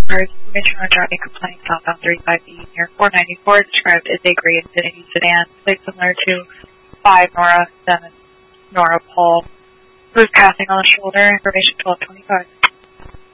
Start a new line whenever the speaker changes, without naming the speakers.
cars. Information on driving complaint southbound 35E near 494 described as a gray Infiniti sedan, plate similar to 5 Nora 7 Nora Pole. Bruise casting on the shoulder. Information 1225.